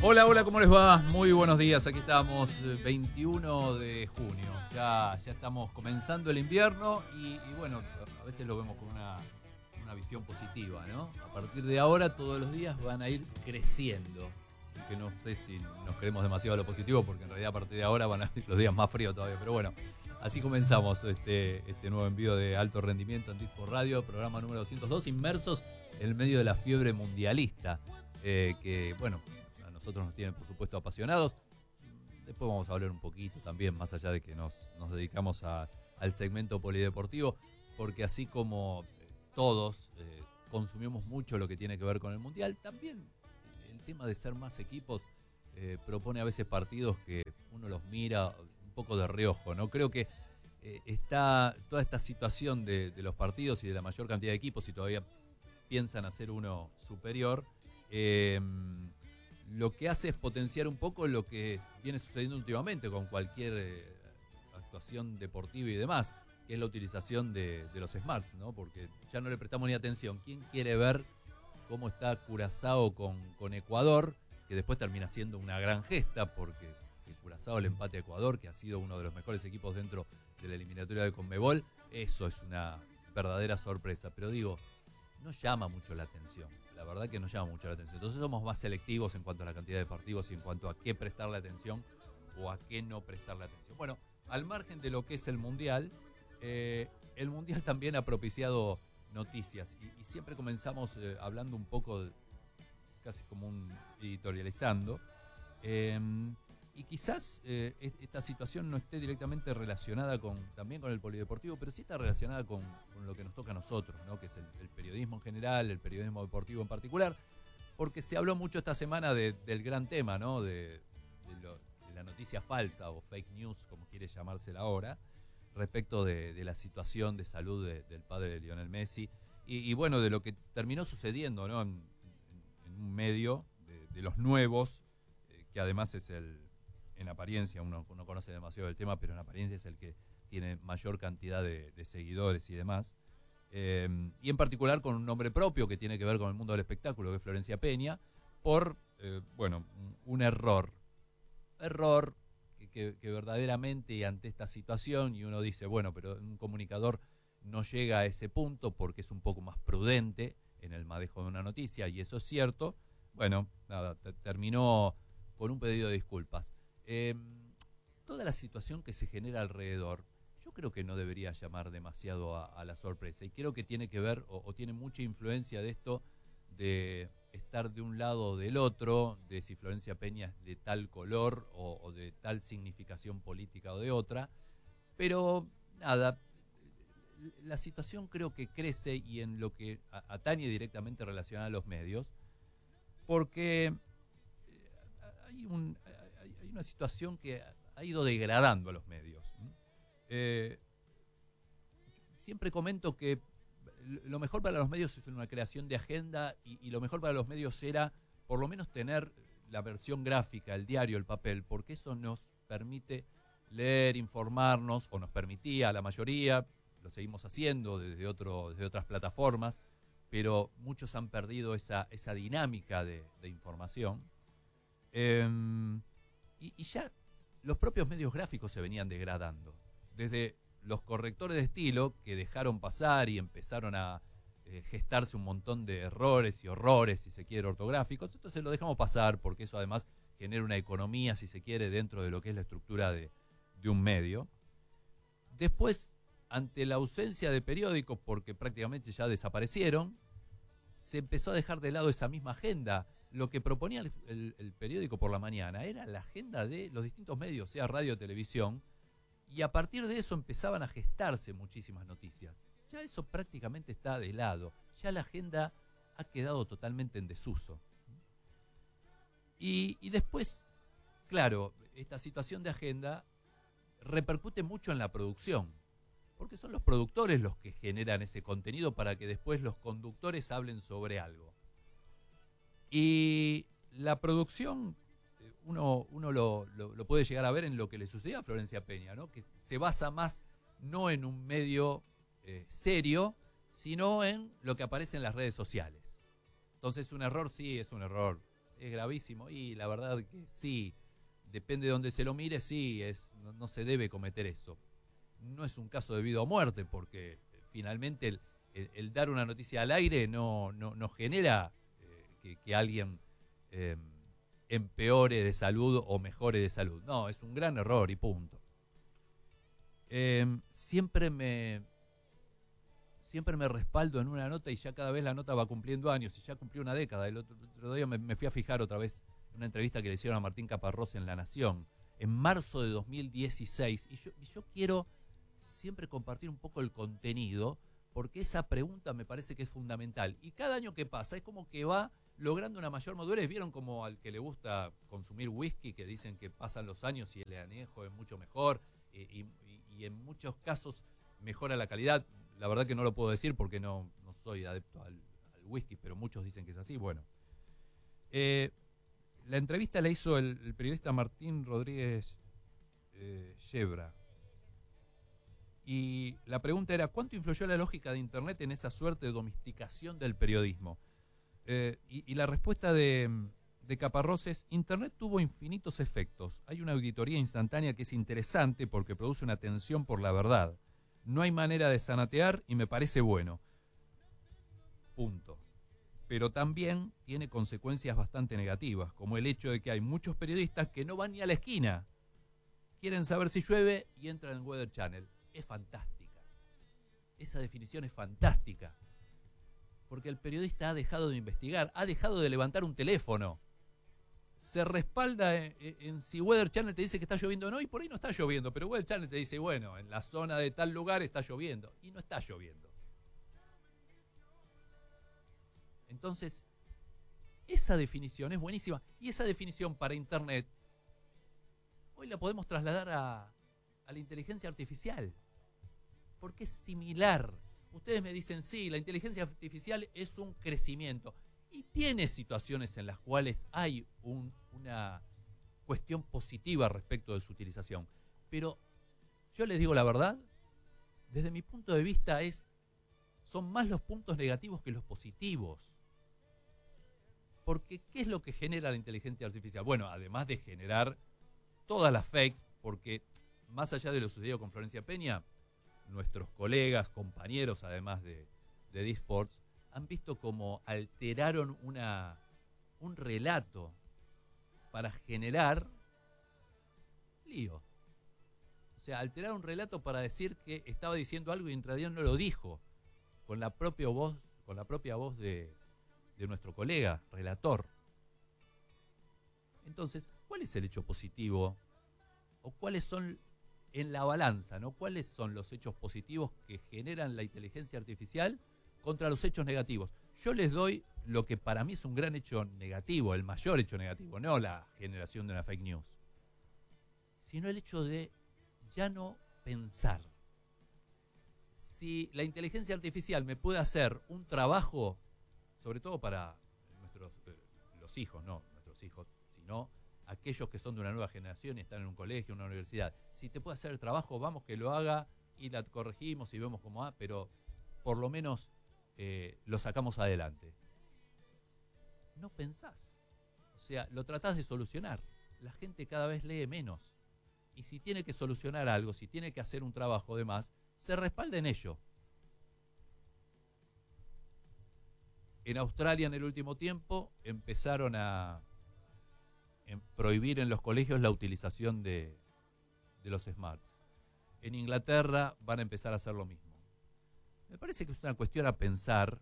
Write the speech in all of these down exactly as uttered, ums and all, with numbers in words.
Hola, hola, ¿cómo les va? Muy buenos días, aquí estamos, veintiuno de junio. Ya, ya estamos comenzando el invierno y, y bueno, a veces lo vemos con una, una visión positiva, ¿no? A partir de ahora todos los días van a ir creciendo. Que no sé si nos creemos demasiado a lo positivo, porque en realidad a partir de ahora van a ir los días más fríos todavía. Pero bueno, así comenzamos este, este nuevo envío de alto rendimiento en Disco Radio, programa número doscientos dos, inmersos en medio de la fiebre mundialista, eh, que bueno, a nosotros nos tienen por supuesto apasionados. Después vamos a hablar un poquito también, más allá de que nos, nos dedicamos a, al segmento polideportivo, porque así como eh, todos eh, consumimos mucho lo que tiene que ver con el mundial, también el tema de ser más equipos eh, propone a veces partidos que uno los mira un poco de reojo, ¿no? Creo que eh, está toda esta situación de, de los partidos y de la mayor cantidad de equipos, y todavía piensan hacer uno superior, eh, lo que hace es potenciar un poco lo que viene sucediendo últimamente con cualquier eh, actuación deportiva y demás, que es la utilización de, de los smarts, ¿no? Porque ya no le prestamos ni atención. ¿Quién quiere ver cómo está Curazao con, con Ecuador, que después termina siendo una gran gesta, porque que Curazao le empate a Ecuador, que ha sido uno de los mejores equipos dentro de la eliminatoria de Conmebol? Eso es una verdadera sorpresa, pero digo, no llama mucho la atención, la verdad que no llama mucho la atención. Entonces somos más selectivos en cuanto a la cantidad de partidos y en cuanto a qué prestarle atención o a qué no prestarle atención. Bueno, al margen de lo que es el Mundial, eh, el Mundial también ha propiciado noticias y, y siempre comenzamos eh, hablando un poco de, casi como un editorializando, eh, y quizás eh, esta situación no esté directamente relacionada con también con el polideportivo, pero sí está relacionada con, con lo que nos toca a nosotros, ¿no? Que es el, el periodismo en general, el periodismo deportivo en particular, porque se habló mucho esta semana de, del gran tema, ¿no? de, de, lo, de la noticia falsa o fake news, como quiere llamársela ahora, respecto de, de la situación de salud de, del padre de Lionel Messi y, y bueno, de lo que terminó sucediendo, ¿no? en, en, en un medio de, de los nuevos, eh, que además es el, en apariencia, uno no conoce demasiado el tema, pero en apariencia es el que tiene mayor cantidad de, de seguidores y demás, eh, y en particular con un nombre propio que tiene que ver con el mundo del espectáculo, que es Florencia Peña, por, eh, bueno, un, un error, error Que, que verdaderamente ante esta situación, y uno dice, bueno, pero un comunicador no llega a ese punto porque es un poco más prudente en el manejo de una noticia, y eso es cierto. Bueno, nada, te, terminó con un pedido de disculpas. Eh, toda la situación que se genera alrededor, yo creo que no debería llamar demasiado a, a la sorpresa, y creo que tiene que ver, o, o tiene mucha influencia de esto, de estar de un lado o del otro, de si Florencia Peña es de tal color o, o de tal significación política o de otra, pero nada, la situación creo que crece, y en lo que atañe directamente relacionada a los medios, porque hay, un, hay una situación que ha ido degradando a los medios. Eh, siempre comento que lo mejor para los medios es una creación de agenda, y, y lo mejor para los medios era por lo menos tener la versión gráfica, el diario, el papel, porque eso nos permite leer, informarnos, o nos permitía a la mayoría, lo seguimos haciendo desde, otro, desde otras plataformas, pero muchos han perdido esa, esa dinámica de, de información. Eh, y, y ya los propios medios gráficos se venían degradando, desde los correctores de estilo, que dejaron pasar y empezaron a eh, gestarse un montón de errores y horrores, si se quiere, ortográficos. Entonces lo dejamos pasar, porque eso además genera una economía, si se quiere, dentro de lo que es la estructura de, de un medio. Después, ante la ausencia de periódicos, porque prácticamente ya desaparecieron, se empezó a dejar de lado esa misma agenda. Lo que proponía el, el, el periódico por la mañana era la agenda de los distintos medios, sea radio o televisión, y a partir de eso empezaban a gestarse muchísimas noticias. Ya eso prácticamente está de lado. Ya la agenda ha quedado totalmente en desuso. Y, y después, claro, esta situación de agenda repercute mucho en la producción, porque son los productores los que generan ese contenido para que después los conductores hablen sobre algo. Y la producción, uno, uno lo, lo, lo puede llegar a ver en lo que le sucedió a Florencia Peña, ¿no? Que se basa más no en un medio eh, serio, sino en lo que aparece en las redes sociales. Entonces un error, sí, es un error es gravísimo. Y la verdad que sí, depende de donde se lo mire, sí, es, no, no se debe cometer eso. No es un caso de vida o muerte, porque finalmente el, el, el dar una noticia al aire no, no, no genera eh, que, que alguien eh, empeore de salud o mejore de salud. No, es un gran error y punto. Eh, siempre me siempre me respaldo en una nota y ya cada vez la nota va cumpliendo años y ya cumplió una década. El otro, el otro día me, me fui a fijar otra vez en una entrevista que le hicieron a Martín Caparrós en La Nación en marzo de dos mil dieciséis y yo, y yo quiero siempre compartir un poco el contenido porque esa pregunta me parece que es fundamental y cada año que pasa es como que va logrando una mayor madurez. ¿Vieron como al que le gusta consumir whisky que dicen que pasan los años y el añejo es mucho mejor y, y, y en muchos casos mejora la calidad? La verdad que no lo puedo decir porque no, no soy adepto al, al whisky, pero muchos dicen que es así. Bueno, eh, la entrevista la hizo el, el periodista Martín Rodríguez eh, Yebra. Y la pregunta era, ¿cuánto influyó la lógica de Internet en esa suerte de domesticación del periodismo? Eh, y, y la respuesta de, de Caparrós es, Internet tuvo infinitos efectos. Hay una auditoría instantánea que es interesante porque produce una tensión por la verdad. No hay manera de zanatear y me parece bueno. Punto. Pero también tiene consecuencias bastante negativas, como el hecho de que hay muchos periodistas que no van ni a la esquina. Quieren saber si llueve y entran en Weather Channel. Es fantástica. Esa definición es fantástica. Porque el periodista ha dejado de investigar, ha dejado de levantar un teléfono. Se respalda en, en si Weather Channel te dice que está lloviendo o no, y por ahí no está lloviendo, pero Weather Channel te dice, bueno, en la zona de tal lugar está lloviendo, y no está lloviendo. Entonces, esa definición es buenísima, y esa definición para Internet, hoy la podemos trasladar a, a la inteligencia artificial, porque es similar. Ustedes me dicen, sí, la inteligencia artificial es un crecimiento. Y tiene situaciones en las cuales hay un, una cuestión positiva respecto de su utilización. Pero yo les digo la verdad, desde mi punto de vista es, son más los puntos negativos que los positivos. Porque, ¿qué es lo que genera la inteligencia artificial? Bueno, además de generar todas las fakes, porque más allá de lo sucedido con Florencia Peña, nuestros colegas, compañeros, además de, de D-Sports, han visto cómo alteraron una, un relato para generar lío. O sea, alterar un relato para decir que estaba diciendo algo y en realidad no lo dijo, con la propia voz, con la propia voz de, de nuestro colega, relator. Entonces, ¿cuál es el hecho positivo? ¿O cuáles son en la balanza, ¿no? ¿Cuáles son los hechos positivos que generan la inteligencia artificial contra los hechos negativos? Yo les doy lo que para mí es un gran hecho negativo, el mayor hecho negativo, no la generación de una fake news, sino el hecho de ya no pensar. Si la inteligencia artificial me puede hacer un trabajo, sobre todo para nuestros eh, los hijos, no nuestros hijos, sino aquellos que son de una nueva generación y están en un colegio, en una universidad, si te puede hacer el trabajo, vamos que lo haga y la corregimos y vemos cómo va, pero por lo menos eh, lo sacamos adelante. No pensás. O sea, lo tratás de solucionar. La gente cada vez lee menos. Y si tiene que solucionar algo, si tiene que hacer un trabajo de más, se respalda en ello. En Australia, en el último tiempo, empezaron a en prohibir en los colegios la utilización de, de los smarts. En Inglaterra van a empezar a hacer lo mismo. Me parece que es una cuestión a pensar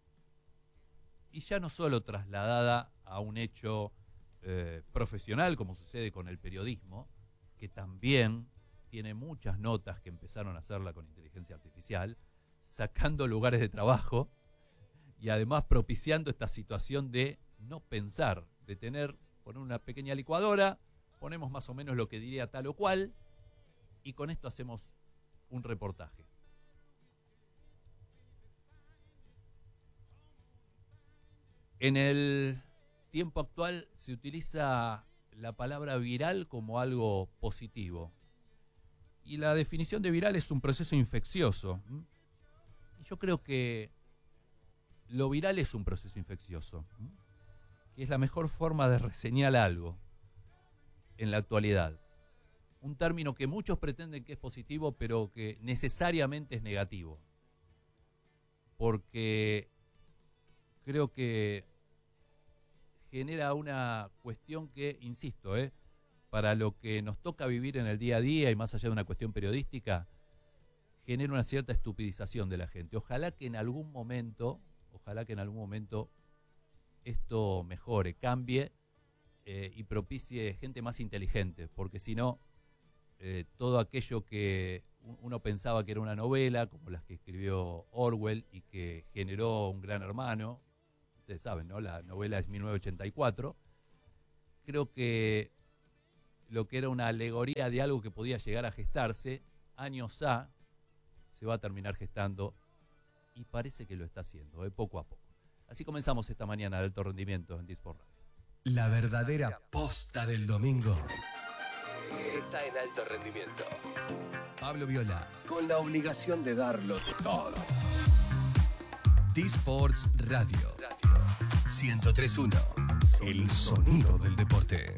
y ya no solo trasladada a un hecho eh, profesional, como sucede con el periodismo, que también tiene muchas notas que empezaron a hacerla con inteligencia artificial, sacando lugares de trabajo y además propiciando esta situación de no pensar, de tener, poner una pequeña licuadora, ponemos más o menos lo que diría tal o cual y con esto hacemos un reportaje. En el tiempo actual se utiliza la palabra viral como algo positivo. Y la definición de viral es un proceso infeccioso. Y yo creo que lo viral es un proceso infeccioso. que es la mejor forma de reseñar algo en la actualidad. Un término que muchos pretenden que es positivo, pero que necesariamente es negativo. Porque creo que genera una cuestión que, insisto, ¿eh? para lo que nos toca vivir en el día a día y más allá de una cuestión periodística, genera una cierta estupidización de la gente. Ojalá que en algún momento, ojalá que en algún momento esto mejore, cambie eh, y propicie gente más inteligente, porque si no, eh, todo aquello que uno pensaba que era una novela, como las que escribió Orwell y que generó Un Gran Hermano, ustedes saben, ¿no? La novela es mil novecientos ochenta y cuatro, creo que lo que era una alegoría de algo que podía llegar a gestarse, años A, se va a terminar gestando y parece que lo está haciendo, ¿eh? poco a poco. Así comenzamos esta mañana de Alto Rendimiento en Disport Radio. La verdadera posta del domingo está en Alto Rendimiento. Pablo Viola, con la obligación de darlo todo. Disports Radio. ciento tres punto uno. El sonido del deporte.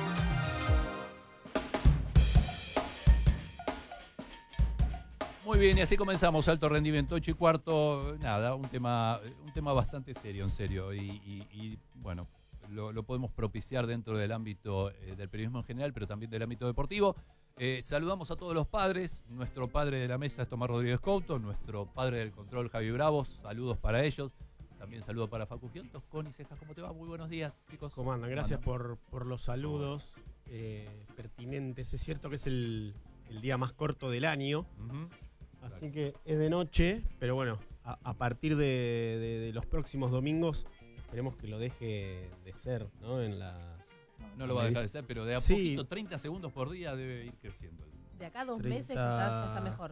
Muy bien, y así comenzamos Alto Rendimiento, ocho y cuarto. Nada, un tema, un tema bastante serio, en serio. Y, y, y bueno, lo, lo podemos propiciar dentro del ámbito eh, del periodismo en general, pero también del ámbito deportivo. Eh, saludamos a todos los padres. Nuestro padre de la mesa es Tomás Rodríguez Couto, nuestro padre del control Javi Bravos. Saludos para ellos. También saludo para Facu Giuntos. Connie Cejas, ¿cómo te va? Muy buenos días, chicos. ¿Cómo andan? Gracias por, por los saludos eh, pertinentes. Es cierto que es el, el día más corto del año. Uh-huh. Así que es de noche, pero bueno, a, a partir de, de, de los próximos domingos esperemos que lo deje de ser, ¿no? En la no, no lo va a dejar de ser, pero de a sí. poquito, treinta segundos por día debe ir creciendo. De acá a dos treinta meses quizás ya está mejor.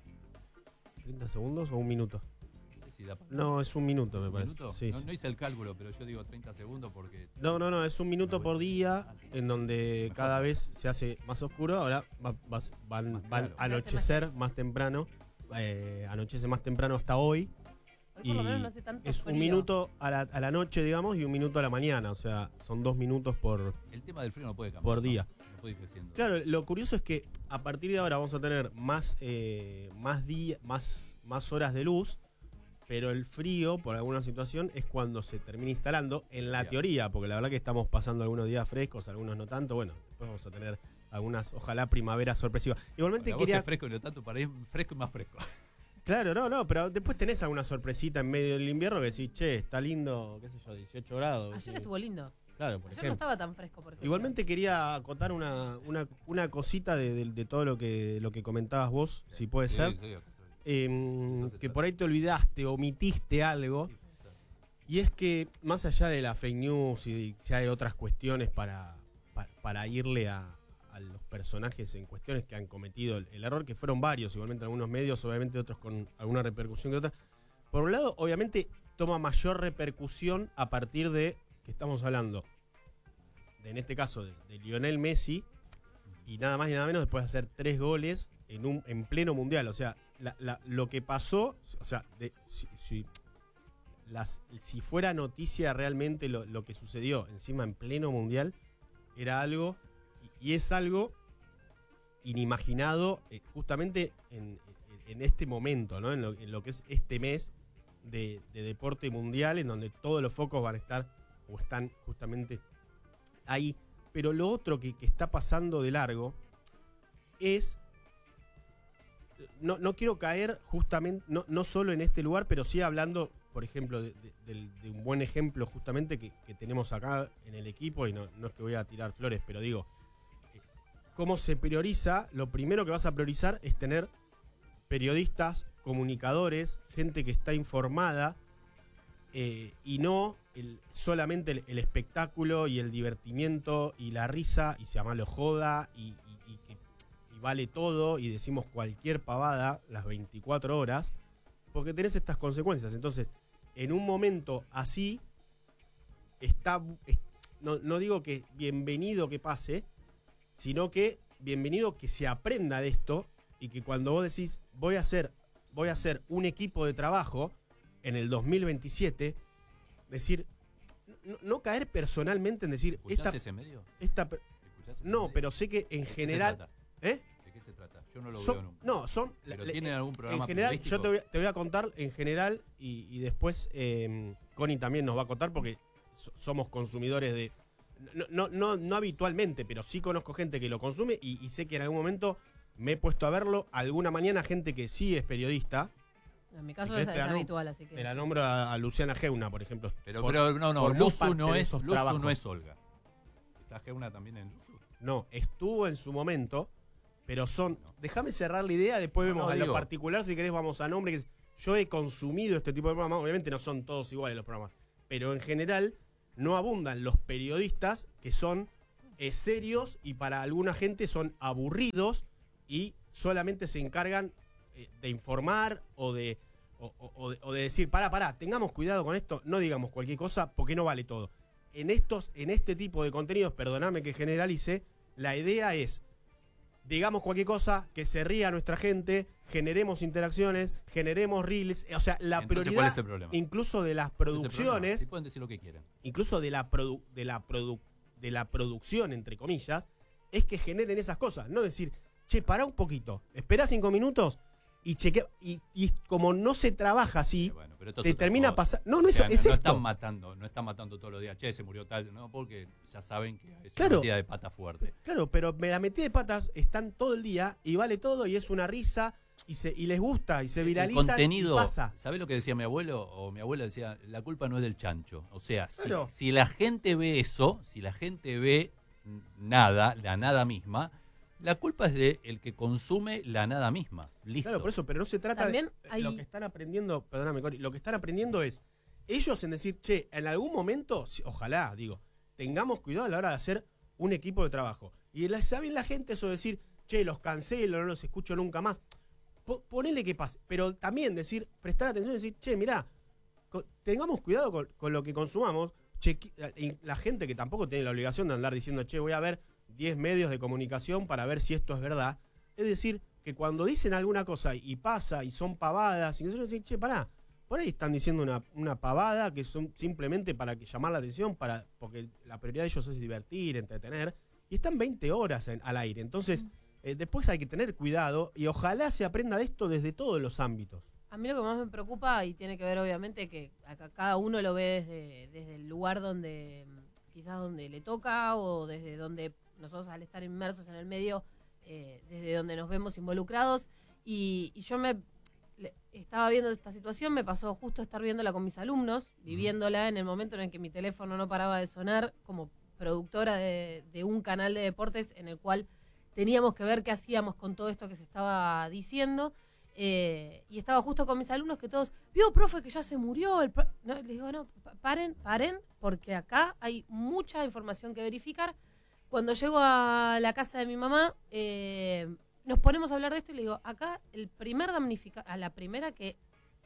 ¿treinta segundos o un minuto? No sé si da para... No, es un minuto, ¿Es me un parece. minuto? Sí, no, sí. no hice el cálculo, pero yo digo treinta segundos porque... No, no, no, es un minuto por día Ah, sí. en donde Mejor. Cada vez se hace más oscuro. Ahora va, va, van, Más van claro. a anochecer más temprano. Eh, anochece más temprano hasta hoy. Hoy por lo menos no hace tanto Es frío. un minuto a la, a la noche, digamos, y un minuto a la mañana. O sea, son dos minutos por, El tema del frío no puede cambiar. por día. No, no puede ir creciendo. Claro, lo curioso es que a partir de ahora vamos a tener más, eh, más, día, más, más horas de luz, pero el frío, por alguna situación, es cuando se termina instalando, en la Bien. teoría, porque la verdad que estamos pasando algunos días frescos, algunos no tanto. Bueno, después vamos a tener algunas, ojalá, primaveras sorpresivas. Igualmente Para vos quería... es fresco y no tanto, para ir fresco y más fresco. Claro, no, no, pero después tenés alguna sorpresita en medio del invierno que decís, che, está lindo, qué sé yo, dieciocho grados. Ayer Sí. estuvo lindo. Claro, por Ayer ejemplo. no estaba tan fresco, por ejemplo. Igualmente quería acotar una, una, una cosita de, de- de todo lo que, lo que comentabas vos, si puede Sí, ser. sí, sí. Eh, Eso se que trata. por ahí te olvidaste, omitiste algo. Y es que más allá de la fake news y si hay otras cuestiones para, para, para irle a, a los personajes en cuestiones que han cometido el, el error, que fueron varios, igualmente algunos medios, obviamente otros con alguna repercusión que otra. Por un lado, obviamente toma mayor repercusión a partir de que estamos hablando, de, en este caso, de, de Lionel Messi, y nada más y nada menos después de hacer tres goles en un en pleno mundial. O sea, la, la, lo que pasó, o sea, de, si, si, las, si fuera noticia realmente lo, lo que sucedió encima en pleno mundial, era algo, y, y es algo inimaginado eh, justamente en, en este momento, ¿no? En lo, en lo que es este mes de, de deporte mundial, en donde todos los focos van a estar o están justamente ahí. Pero lo otro que, que está pasando de largo es, no, no quiero caer justamente, no, no solo en este lugar, pero sí hablando, por ejemplo, de, de, de, de un buen ejemplo justamente que, que tenemos acá en el equipo, y no, no es que voy a tirar flores, pero digo, eh, cómo se prioriza. Lo primero que vas a priorizar es tener periodistas, comunicadores, gente que está informada, eh, y no el, solamente el, el espectáculo y el divertimiento y la risa, y se llama lo joda, y, y, y, que, y vale todo, y decimos cualquier pavada las veinticuatro horas, porque tenés estas consecuencias. Entonces, en un momento así, está, es, no, no digo que bienvenido que pase, sino que bienvenido que se aprenda de esto, y que cuando vos decís, voy a hacer, voy a hacer un equipo de trabajo en el dos mil veintisiete, decir, no, no caer personalmente en decir... ¿Escuchás esta, ese medio? Esta, ¿Escuchás ese no, medio? pero sé que en ¿De qué general... se trata? ¿Eh? ¿De qué se trata? Yo no lo Son, veo nunca. no, son... ¿Pero le, tienen algún programa en general, periodístico? yo te voy, a, te voy a contar en general y, y después eh, Connie también nos va a contar porque so, somos consumidores de... No, no, no, no habitualmente, pero sí conozco gente que lo consume y, y sé que en algún momento me he puesto a verlo. Alguna mañana gente que sí es periodista. En mi caso Si es, querés, es te la habitual, así que... Te la nombro a, a Luciana Geuna, por ejemplo. Pero, For- pero no, no, formó Luzu parte no de es, esos Luzu trabajos. no es Olga. ¿Está Geuna también en Luzu? No, estuvo en su momento, pero son... No. Déjame cerrar la idea, después No, vemos no, a digo. lo particular, si querés vamos a nombre. Que es- yo he consumido este tipo de programas, obviamente no son todos iguales los programas, pero en general no abundan los periodistas que son eh, serios y para alguna gente son aburridos y solamente se encargan eh, de informar o de, o, o- o de, o de decir, pará, pará, tengamos cuidado con esto, no digamos cualquier cosa porque no vale todo. En, estos, en este tipo de contenidos, perdoname que generalice, la idea es, digamos cualquier cosa, que se ría nuestra gente, generemos interacciones, generemos reels, o sea, la Entonces, prioridad ¿cuál es el problema? incluso de las ¿Cuál es el problema? producciones, Sí, pueden decir lo que quieran. incluso de la, produ- de, la produ- de la producción, entre comillas, es que generen esas cosas. No decir, che, pará un poquito, espera cinco minutos y chequea. Y, y como no se trabaja así, Eh, bueno, pero esto es te otra termina cosa. pasando. No, no O es, sea, es no, no esto. están matando, no están matando todos los días. Che, se murió tal, no, porque ya saben que es Claro. una metida de pata fuerte. Claro, pero me la metí de patas, están todo el día y vale todo y es una risa y se y les gusta y se El viraliza contenido, y pasa. ¿sabés lo que decía mi abuelo? O mi abuela decía, la culpa no es del chancho. O sea, si, Claro. si la gente ve eso, si la gente ve n- nada, la nada misma, la culpa es de el que consume la nada misma. Listo. Claro, por eso, pero no se trata También de hay- lo que están aprendiendo, perdóname, Cori, lo que están aprendiendo es ellos en decir, che, en algún momento, si- ojalá, digo, tengamos cuidado a la hora de hacer un equipo de trabajo. Y la, saben la gente eso de decir, che, los cancelo, no los escucho nunca más. Po- ponele que pase, pero también decir, prestar atención y decir, che, mirá, co- tengamos cuidado con, con lo que consumamos. Che, qui- y la gente que tampoco tiene la obligación de andar diciendo, che, voy a ver diez medios de comunicación para ver si esto es verdad. Es decir, que cuando dicen alguna cosa y pasa y son pavadas, y nosotros decimos, che, pará, por ahí están diciendo una, una pavada que son simplemente para que llamar la atención, para porque la prioridad de ellos es divertir, entretener, y están veinte horas en- al aire. Entonces, eh, después hay que tener cuidado y ojalá se aprenda de esto desde todos los ámbitos. A mí lo que más me preocupa, y tiene que ver obviamente que acá cada uno lo ve desde, desde el lugar donde quizás donde le toca o desde donde nosotros al estar inmersos en el medio, eh, desde donde nos vemos involucrados. Y, y yo me le- estaba viendo esta situación, me pasó justo estar viéndola con mis alumnos, viviéndola en el momento en el que mi teléfono no paraba de sonar como productora de, de un canal de deportes en el cual teníamos que ver qué hacíamos con todo esto que se estaba diciendo. Eh, y estaba justo con mis alumnos que todos, vio, profe, que ya se murió. El pro-". No, les digo, no, pa- paren, paren, porque acá hay mucha información que verificar. Cuando llego a la casa de mi mamá, eh, nos ponemos a hablar de esto y le digo, acá el primer damnificado, a la primera que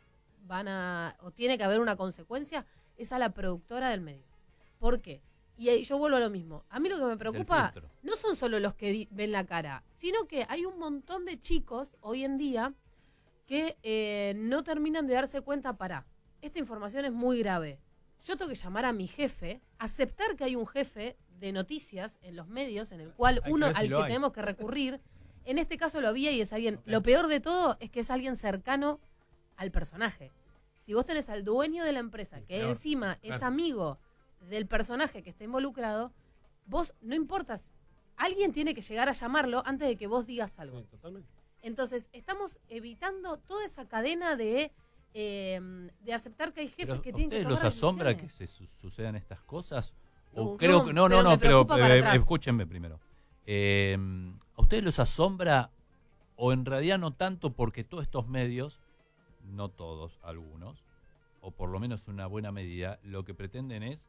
van a, o tiene que haber una consecuencia, es a la productora del medio. ¿Por qué? Y ahí yo vuelvo a lo mismo. A mí lo que me preocupa filtro. no son solo los que di- ven la cara, sino que hay un montón de chicos hoy en día que eh, no terminan de darse cuenta, para, esta información es muy grave. Yo tengo que llamar a mi jefe, aceptar que hay un jefe de noticias en los medios en el cual Hay que uno ver si al lo que hay. tenemos que recurrir. En este caso lo había y es alguien. Ok. Lo peor de todo es que es alguien cercano al personaje. Si vos tenés al dueño de la empresa, que Peor, encima es claro. amigo del personaje que está involucrado, vos no importas. Alguien tiene que llegar a llamarlo antes de que vos digas algo. Sí, totalmente. Entonces, estamos evitando toda esa cadena de, eh, de aceptar que hay jefes Pero, que ¿a tienen que ustedes tomar los asombra que decisiones. se su- sucedan estas cosas? O No, creo no, que no, no, pero no, me pero preocupa para eh, atrás. escúchenme primero. Eh, ¿A ustedes los asombra o en realidad no tanto porque todos estos medios, no todos, algunos, o por lo menos una buena medida, lo que pretenden es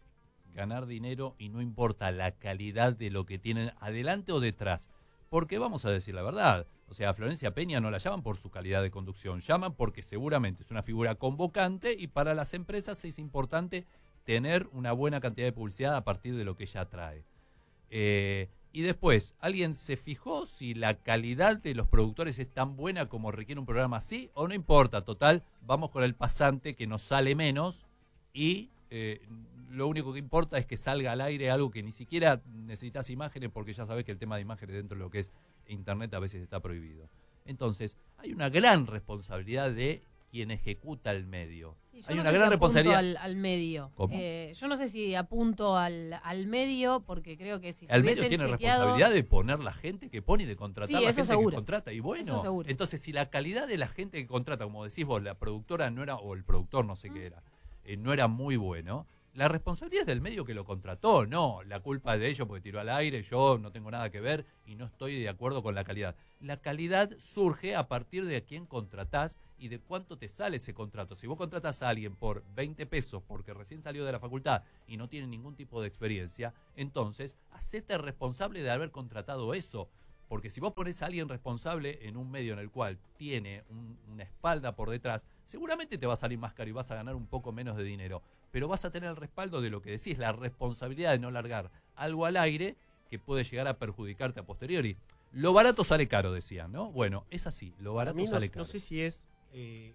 ganar dinero y no importa la calidad de lo que tienen adelante o detrás? Porque vamos a decir la verdad, o sea, a Florencia Peña no la llaman por su calidad de conducción, llaman porque seguramente es una figura convocante y para las empresas es importante tener una buena cantidad de publicidad a partir de lo que ella trae. Eh, y después, ¿alguien se fijó si la calidad de los productores es tan buena como requiere un programa así? ¿O no importa? Total, vamos con el pasante que nos sale menos y eh, lo único que importa es que salga al aire algo que ni siquiera necesitas imágenes, porque ya sabes que el tema de imágenes dentro de lo que es internet a veces está prohibido. Entonces, hay una gran responsabilidad de quien ejecuta el medio. Sí, hay no una sé gran si responsabilidad al, al medio. ¿Cómo? Eh, yo no sé si apunto al, al medio, porque creo que si se el medio hubiesen tiene chequeado... responsabilidad de poner la gente que pone y de contratar Sí, la eso gente seguro. que contrata. Y bueno, Eso seguro. entonces si la calidad de la gente que contrata, como decís vos, la productora no era, o el productor no sé Mm. qué era, eh, no era muy bueno, la responsabilidad es del medio que lo contrató, no, la culpa es de ellos porque tiró al aire, yo no tengo nada que ver y no estoy de acuerdo con la calidad. La calidad surge a partir de a quién contratás y de cuánto te sale ese contrato. Si vos contratás a alguien por veinte pesos porque recién salió de la facultad y no tiene ningún tipo de experiencia, entonces hacete responsable de haber contratado eso. Porque si vos ponés a alguien responsable en un medio en el cual tiene un, una espalda por detrás, seguramente te va a salir más caro y vas a ganar un poco menos de dinero. Pero vas a tener el respaldo de lo que decís, la responsabilidad de no largar algo al aire que puede llegar a perjudicarte a posteriori. Lo barato sale caro, decían, ¿no? Bueno, es así, lo Para barato mí no, sale caro. no sé si es eh,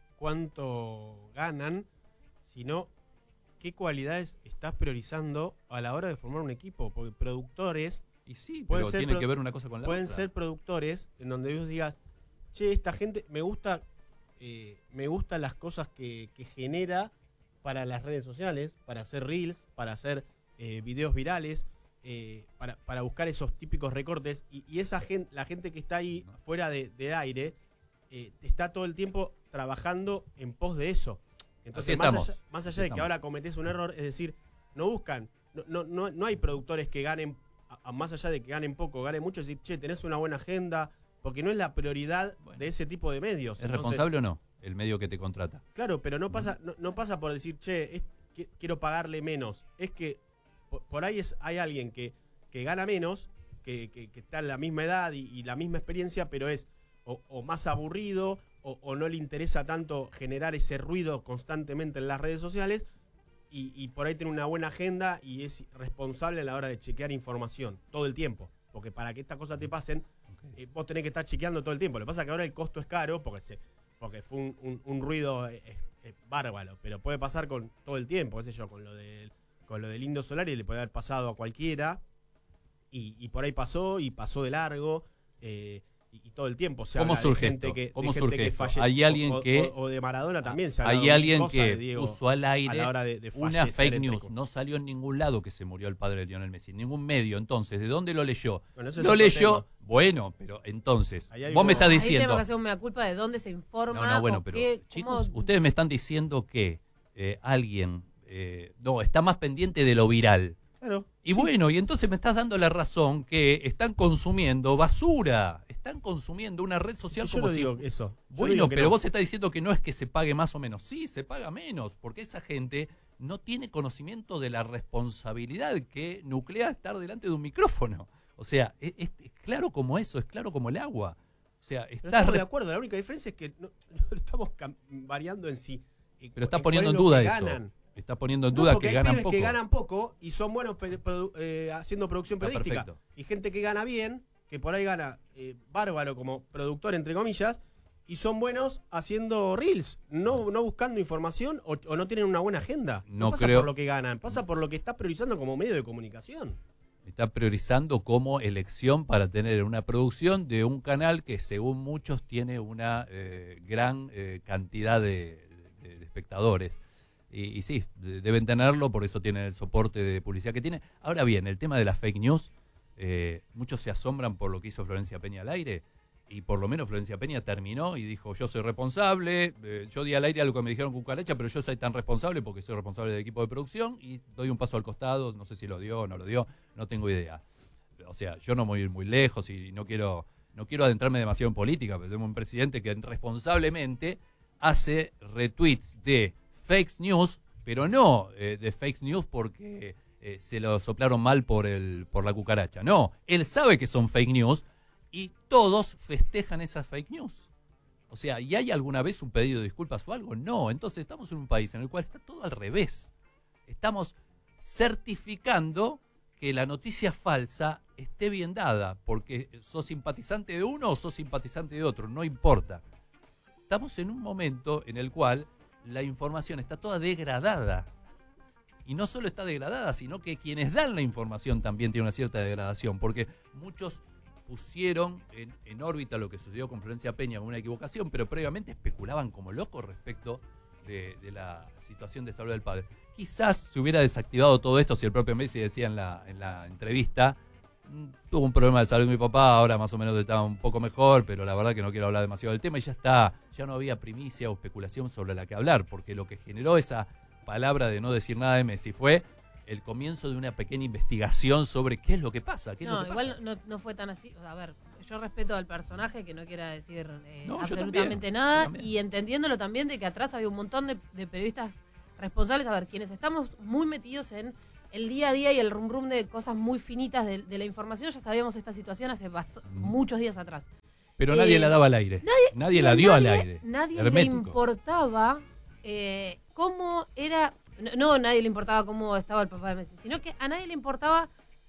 cuánto ganan, sino qué cualidades estás priorizando a la hora de formar un equipo. Porque productores Y sí, pueden pero ser tiene pro- que ver una cosa con la pueden otra. ser productores en donde vos digas, che, esta gente me gusta, eh, me gustan las cosas que, que genera para las redes sociales, para hacer reels, para hacer eh, videos virales, eh, para, para buscar esos típicos recortes. Y, y esa gente, la gente que está ahí fuera de, de aire, eh, está todo el tiempo trabajando en pos de eso. Entonces, Así más estamos. allá, más allá Así de que estamos. ahora cometés un error, es decir, no buscan, no, no, no, no hay productores que ganen, a, a más allá de que ganen poco, ganen mucho, es decir, che, tenés una buena agenda, porque no es la prioridad Bueno. de ese tipo de medios. ¿Es Entonces, responsable o no el medio que te contrata? claro, pero no pasa, no, no pasa por decir, che, es- qui- quiero pagarle menos. Es que por, por ahí es, hay alguien que, que gana menos, que, que- que está en la misma edad y, y la misma experiencia, pero es o, o más aburrido o, o no le interesa tanto generar ese ruido constantemente en las redes sociales y, y por ahí tiene una buena agenda y es responsable a la hora de chequear información todo el tiempo. Porque para que estas cosas te pasen, eh, vos tenés que estar chequeando todo el tiempo. Lo que pasa es que ahora el costo es caro porque se porque fue un, un- un ruido eh, eh, eh, bárbaro, pero puede pasar con todo el tiempo, qué sé yo, con lo del, con lo del Indio Solar y le puede haber pasado a cualquiera y, y por ahí pasó y pasó de largo eh, y, y todo el tiempo se ¿Cómo habla surge de gente esto? que, de ¿Cómo gente surge que esto? falle- Hay alguien o, que- o- o de Maradona también se ha hablado Hay mil alguien cosas que de Diego puso al a aire la hora de, de una fallecer, fake entre news. com- No salió en ningún lado que se murió el padre de Lionel Messi. En ningún medio. Entonces, ¿de dónde lo leyó? Bueno, ese es Lo otro leyó. tema. Bueno, pero entonces, Ahí hay vos uno- me estás Ahí diciendo. tenemos que hacer un mea culpa de dónde se informa. No, no, bueno, o pero qué, chicos, cómo- ustedes me están diciendo que eh, alguien eh, no está más pendiente de lo viral. Claro. Y bueno, y entonces me estás dando la razón que están consumiendo basura, están consumiendo una red social Sí, yo como no si... digo eso. Yo Bueno, digo que pero no. vos estás diciendo que no es que se pague más o menos. Sí, se paga menos, porque esa gente no tiene conocimiento de la responsabilidad que nuclea estar delante de un micrófono. O sea, es, es- es claro como eso, es claro como el agua. O sea, Pero estás... estamos de re- acuerdo, la única diferencia es que no, no estamos cam- variando en sí. eh, Pero estás en poniendo en cuál es lo duda que eso. ganan. Estás poniendo en No, duda porque que hay ganan pibes poco. que ganan poco y son buenos pe- produ- eh, haciendo producción Está periodística. perfecto. Y gente que gana bien, que por ahí gana eh, bárbaro como productor, entre comillas, y son buenos haciendo reels, no, no buscando información o, o no tienen una buena agenda. No, No pasa creo- por lo que ganan, pasa por lo que estás priorizando como medio de comunicación. Está priorizando como elección para tener una producción de un canal que según muchos tiene una eh, gran eh, cantidad de, de- de espectadores. Y, y sí, de- deben tenerlo, por eso tienen el soporte de publicidad que tiene. Ahora bien, el tema de las fake news, eh, muchos se asombran por lo que hizo Florencia Peña al aire, y por lo menos Florencia Peña terminó y dijo, yo soy responsable, eh, yo di al aire algo que me dijeron cucaracha, pero yo soy tan responsable porque soy responsable del equipo de producción y doy un paso al costado, no sé si lo dio o no lo dio, no tengo idea. O sea, yo no voy a ir muy lejos y no quiero, no quiero adentrarme demasiado en política, pero tenemos un presidente que responsablemente hace retweets de fake news, pero no eh, de fake news porque eh, se lo soplaron mal por, el, por la cucaracha. No, él sabe que son fake news y todos festejan esas fake news. O sea, ¿y hay alguna vez un pedido de disculpas o algo? No, entonces estamos en un país en el cual está todo al revés. Estamos certificando que la noticia falsa esté bien dada, porque sos simpatizante de uno o sos simpatizante de otro, no importa. Estamos en un momento en el cual la información está toda degradada. Y no solo está degradada, sino que quienes dan la información también tienen una cierta degradación, porque muchos pusieron en, en órbita lo que sucedió con Florencia Peña con una equivocación, pero previamente especulaban como locos respecto de, de la situación de salud del padre. Quizás se hubiera desactivado todo esto si el propio Messi decía en la, en la entrevista: tuvo un problema de salud mi papá, ahora más o menos está un poco mejor, pero la verdad que no quiero hablar demasiado del tema, y ya está, ya no había primicia o especulación sobre la que hablar, porque lo que generó esa palabra de no decir nada de Messi fue el comienzo de una pequeña investigación sobre qué es lo que pasa. ¿Qué es no, lo que igual pasa? No, no fue tan así. A ver, yo respeto al personaje, que no quiera decir eh, No, yo absolutamente también, nada, yo también. y entendiéndolo también de que atrás había un montón de, de periodistas responsables. A ver, quienes estamos muy metidos en el día a día y el rum rum de cosas muy finitas de, de la información, ya sabíamos esta situación hace basto- Mm. muchos días atrás. Pero Eh, nadie la daba al aire. Nadie, nadie la Y a dio nadie- al aire. Nadie Hermético. le importaba eh, cómo era. No, no, a nadie le importaba cómo estaba el papá de Messi, sino que a nadie le importaba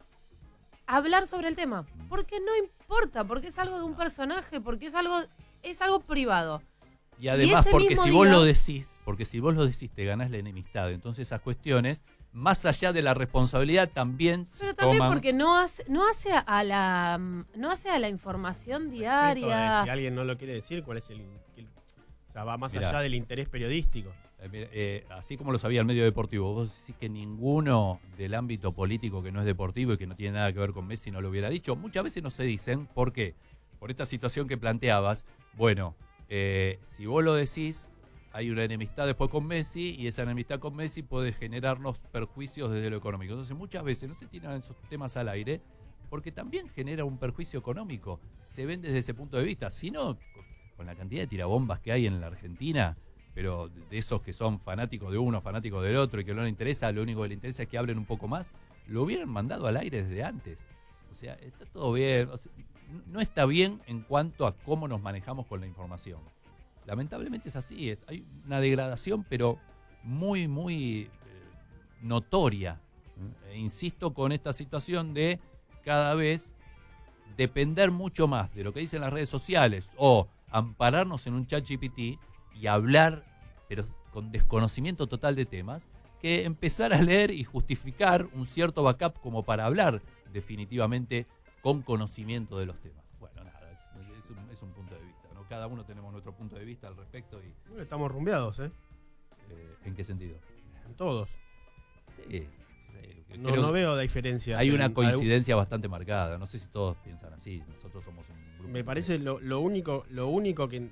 hablar sobre el tema. Porque no importa, porque es algo de un personaje, porque es algo, es algo privado. Y además, ese porque mismo si vos día- lo decís, porque si vos lo decís, te ganás la enemistad. Entonces esas cuestiones, más allá de la responsabilidad, también se Pero también toman. porque no hace, no hace a la no hace a la información Respeto de diaria. Si alguien no lo quiere decir, ¿cuál es el, el- o sea, va más Mirá. allá del interés periodístico. Eh, mira, eh, así como lo sabía el medio deportivo, vos decís que ninguno del ámbito político que no es deportivo y que no tiene nada que ver con Messi no lo hubiera dicho. Muchas veces no se dicen. ¿Por qué? Por esta situación que planteabas. Bueno, eh, si vos lo decís, hay una enemistad después con Messi, y esa enemistad con Messi puede generarnos perjuicios desde lo económico. Entonces muchas veces no se tiran esos temas al aire porque también genera un perjuicio económico. Se ven desde ese punto de vista. Si no, con la cantidad de tirabombas que hay en la Argentina, pero de esos que son fanáticos de uno, fanáticos del otro, y que no les interesa, lo único que les interesa es que hablen un poco más, lo hubieran mandado al aire desde antes. O sea, está todo bien. O sea, no está bien en cuanto a cómo nos manejamos con la información. Lamentablemente es así. Es, hay una degradación, pero muy, muy eh, notoria. E insisto con esta situación de cada vez depender mucho más de lo que dicen las redes sociales o ampararnos en un chat G P T y hablar, pero con desconocimiento total de temas, que empezar a leer y justificar un cierto backup como para hablar definitivamente con conocimiento de los temas. Bueno, nada, es un, es un punto de vista, ¿no? Cada uno tenemos nuestro punto de vista al respecto. Y Bueno, estamos rumbeados, ¿eh? eh, ¿en qué sentido? En todos. Sí, sí, No, creo no que veo diferencias. hay en una algún- coincidencia bastante marcada. No sé si todos piensan así. Nosotros somos un grupo. Me parece lo, lo único, lo único que,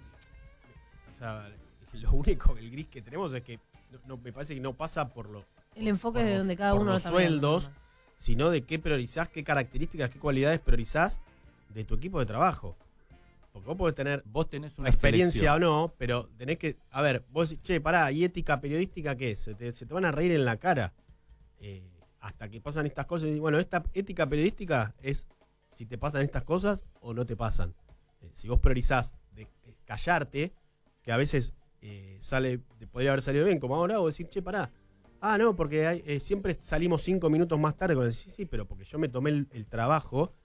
o sea, lo único, el gris que tenemos es que no, no- me parece que no pasa por lo, El enfoque por de los- donde cada por uno lo los está mirando, sueldos, ¿no? sino de qué priorizás, qué características, qué cualidades priorizás de tu equipo de trabajo. Porque vos podés tener Vos tenés una experiencia selección. o no, pero tenés que, a ver, vos decís, che, pará, ¿y ética periodística qué es? Se te, se te van a reír en la cara. Eh, hasta que pasan estas cosas. Y bueno, esta ética periodística es si te pasan estas cosas o no te pasan. Eh, si vos priorizás de, eh, callarte, que a veces eh, sale, te podría haber salido bien, como ahora, o decir, che, pará. Ah, no, porque hay, eh, siempre salimos cinco minutos más tarde. Con el, sí, sí, pero porque yo me tomé el, el trabajo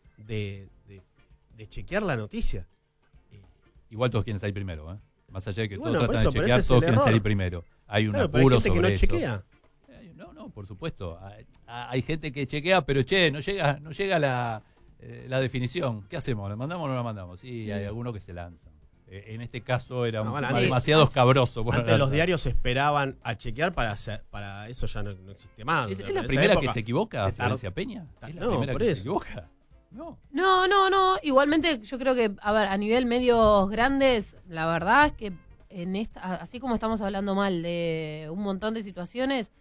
de, de, de chequear la noticia. Eh, Igual todos quieren salir primero, ¿eh? Más allá de que Y todos bueno, por tratan eso, de pero chequear, ese es todos el quieren error. salir primero. Hay un claro, pero hay apuro gente que sobre no eso. chequea. Eh, No, no, por supuesto. Hay, hay gente que chequea, pero che, no llega, no llega la, eh, la definición. ¿Qué hacemos? ¿La mandamos o no la mandamos? Sí, hay algunos que se lanzan. Eh, en este caso era No, un bueno, tema antes- demasiado antes- escabroso. por Antes los lanzar. diarios esperaban a chequear para hacer, para eso ya no, no existe más. ¿Es, O sea, es en la esa primera época que se equivoca, se tar- Florencia Peña? ¿Es la No, primera por que se eso. equivoca? No. No, no, no. Igualmente yo creo que, a ver, a nivel medios grandes, la verdad es que en esta, así como estamos hablando mal de un montón de situaciones,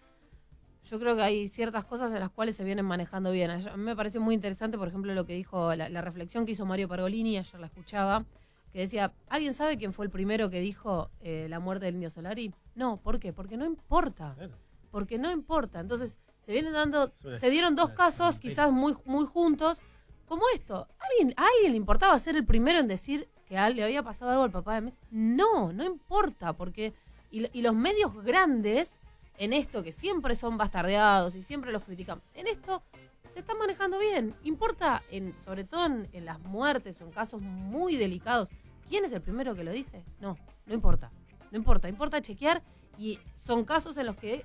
yo creo que hay ciertas cosas en las cuales se vienen manejando bien. A mí me pareció muy interesante, por ejemplo, lo que dijo, la, la reflexión que hizo Mario Pergolini, ayer la escuchaba, que decía, ¿alguien sabe quién fue el primero que dijo eh, la muerte del Indio Solari? No, ¿por qué? Porque no importa. Claro. Porque no importa. Entonces, se vienen dando, Es una- se dieron dos una- casos, una- quizás muy, muy juntos, como esto. ¿Alguien, ¿A alguien le importaba ser el primero en decir que a, le había pasado algo al papá de Messi? No, no importa, porque... Y, y los medios grandes, en esto que siempre son bastardeados y siempre los critican, en esto se están manejando bien. Importa, en, sobre todo en, en las muertes o en casos muy delicados, ¿quién es el primero que lo dice? No, no importa. No importa, importa chequear, y son casos en los que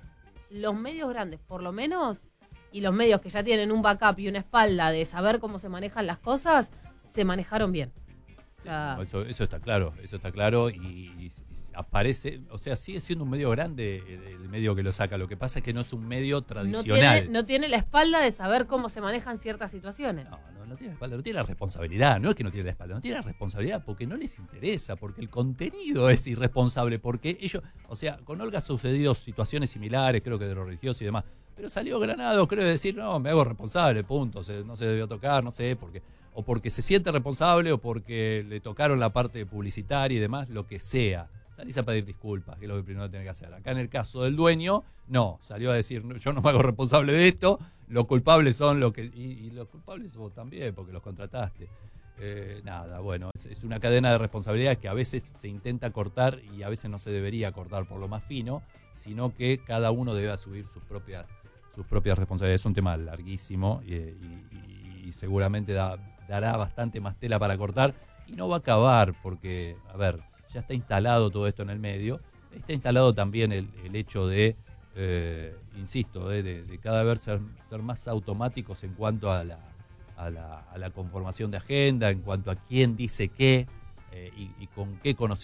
los medios grandes, por lo menos, y los medios que ya tienen un backup y una espalda de saber cómo se manejan las cosas, se manejaron bien. O sea, eso, eso está claro, eso está claro y, y, y aparece, o sea, sigue siendo un medio grande el, el medio que lo saca. Lo que pasa es que no es un medio tradicional. No tiene, no tiene la espalda de saber cómo se manejan ciertas situaciones. No, no, no tiene la espalda, no tiene la responsabilidad. No es que no tiene la espalda, no tiene la responsabilidad porque no les interesa, porque el contenido es irresponsable, porque ellos, o sea, con Olga ha sucedido situaciones similares, creo que de lo religioso y demás. Pero salió Granado, creo, decir, no, me hago responsable, punto, se, no se debió tocar, no sé, porque o porque se siente responsable o porque le tocaron la parte publicitaria y demás, lo que sea. Salís a pedir disculpas, que es lo que primero tiene que hacer. Acá en el caso del dueño, no, salió a decir, yo no me hago responsable de esto, los culpables son los que, y, y los culpables vos también, porque los contrataste. Eh, nada, bueno, es, es una cadena de responsabilidades que a veces se intenta cortar y a veces no se debería cortar por lo más fino, sino que cada uno debe asumir sus propias sus propias responsabilidades. Es un tema larguísimo y, y, y seguramente da, dará bastante más tela para cortar y no va a acabar porque, a ver, ya está instalado todo esto en el medio, está instalado también el, el hecho de, eh, insisto, eh, de, de cada vez ser, ser más automáticos en cuanto a la, a, la, a la conformación de agenda, en cuanto a quién dice qué eh, y, y con qué conocimiento